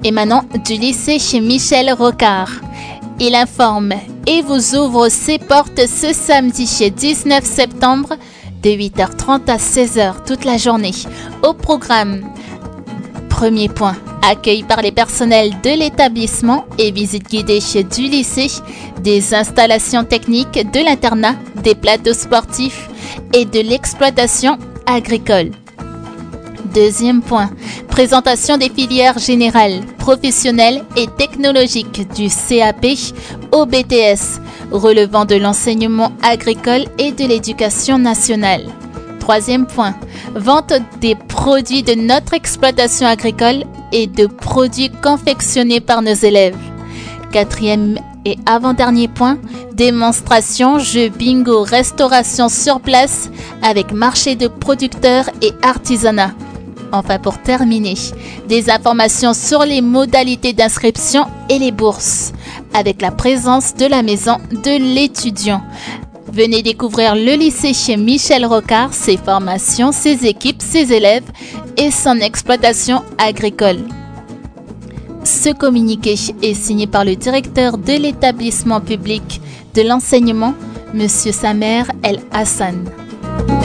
émanant du lycée chez Michel Rocard. Il informe et vous ouvre ses portes ce samedi 19 septembre de 8h30 à 16h toute la journée. Au programme, premier point, accueil par les personnels de l'établissement et visite guidée du lycée, des installations techniques de l'internat, des plateaux sportifs et de l'exploitation agricole. Deuxième point, présentation des filières générales, professionnelles et technologiques du CAP au BTS, relevant de l'enseignement agricole et de l'éducation nationale. Troisième point, vente des produits de notre exploitation agricole et de produits confectionnés par nos élèves. Quatrième et avant-dernier point, démonstration, jeux bingo, restauration sur place avec marché de producteurs et artisanat. Enfin, pour terminer, des informations sur les modalités d'inscription et les bourses, avec la présence de la maison de l'étudiant. Venez découvrir le lycée chez Michel Rocard, ses formations, ses équipes, ses élèves et son exploitation agricole. Ce communiqué est signé par le directeur de l'établissement public de l'enseignement, M. Samer El Hassan.